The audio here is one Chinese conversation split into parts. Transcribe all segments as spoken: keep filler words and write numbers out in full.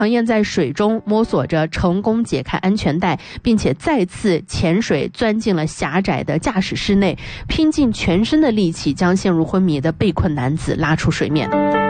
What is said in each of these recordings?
唐燕在水中摸索着成功解开安全带，并且再次潜水钻进了狭窄的驾驶室内，拼尽全身的力气将陷入昏迷的被困男子拉出水面。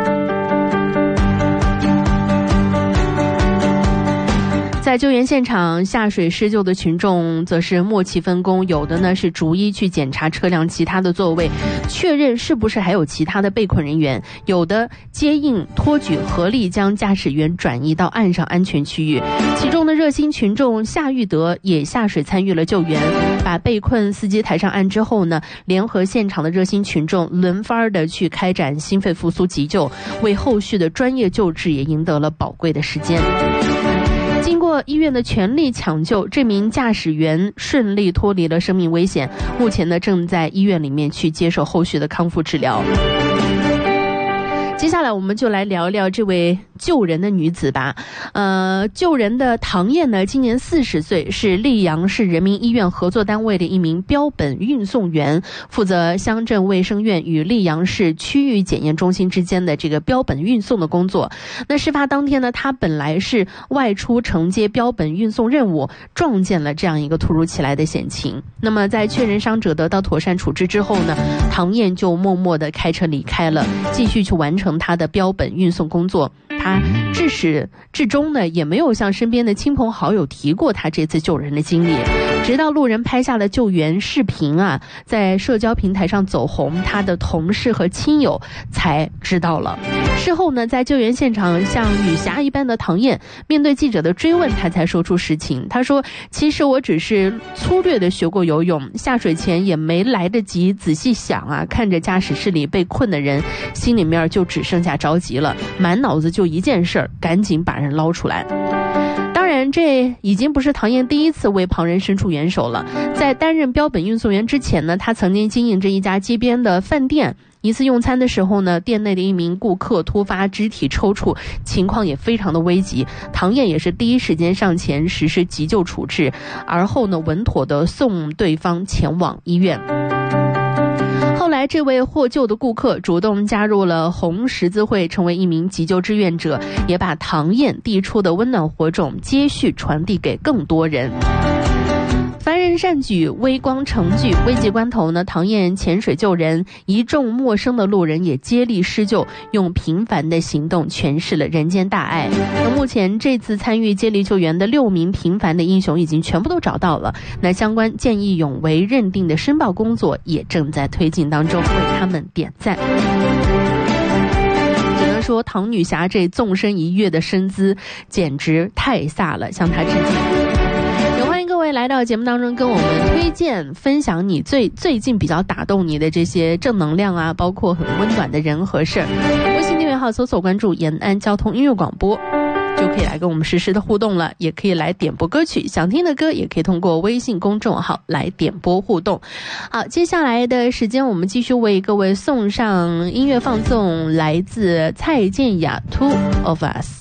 在救援现场，下水施救的群众则是默契分工，有的呢是逐一去检查车辆其他的座位，确认是不是还有其他的被困人员；有的接应托举，合力将驾驶员转移到岸上安全区域。其中的热心群众夏玉德也下水参与了救援，把被困司机抬上岸之后呢，联合现场的热心群众轮番的去开展心肺复苏急救，为后续的专业救治也赢得了宝贵的时间。经过医院的全力抢救，这名驾驶员顺利脱离了生命危险，目前呢正在医院里面去接受后续的康复治疗。接下来我们就来聊聊这位救人的女子吧。呃，救人的唐燕呢，今年四十岁，是溧阳市人民医院合作单位的一名标本运送员，负责乡镇卫生院与溧阳市区域检验中心之间的这个标本运送的工作。那事发当天呢，她本来是外出承接标本运送任务，撞见了这样一个突如其来的险情。那么在确认伤者得到妥善处置之后呢，唐燕就默默地开车离开了，继续去完成他的标本运送工作。他至始至终呢，也没有向身边的亲朋好友提过他这次救人的经历。直到路人拍下了救援视频啊，在社交平台上走红，他的同事和亲友才知道了。事后呢，在救援现场像女侠一般的唐燕面对记者的追问，他才说出实情。他说，其实我只是粗略的学过游泳，下水前也没来得及仔细想啊，看着驾驶室里被困的人，心里面就只剩下着急了，满脑子就一件事儿，赶紧把人捞出来。当然，这已经不是唐燕第一次为旁人伸出援手了。在担任标本运送员之前呢，他曾经经营着一家街边的饭店。一次用餐的时候呢，店内的一名顾客突发肢体抽搐，情况也非常的危急。唐燕也是第一时间上前实施急救处置，而后呢，稳妥的送对方前往医院。后来，这位获救的顾客主动加入了红十字会，成为一名急救志愿者，也把唐燕递出的温暖火种接续传递给更多人。凡人善举，微光成炬。危急关头呢，唐燕潜水救人，一众陌生的路人也接力施救，用平凡的行动诠释了人间大爱。那目前这次参与接力救援的六名平凡的英雄已经全部都找到了，那相关见义勇为认定的申报工作也正在推进当中，为他们点赞。只能说唐女侠这纵身一跃的身姿简直太飒了，向她致敬。各位来到节目当中，跟我们推荐分享你最最近比较打动你的这些正能量啊，包括很温暖的人和事儿。微信订阅号搜索关注延安交通音乐广播，就可以来跟我们实时的互动了，也可以来点播歌曲，想听的歌也可以通过微信公众号来点播互动。好，接下来的时间我们继续为各位送上音乐放送，来自蔡健雅 Two of Us。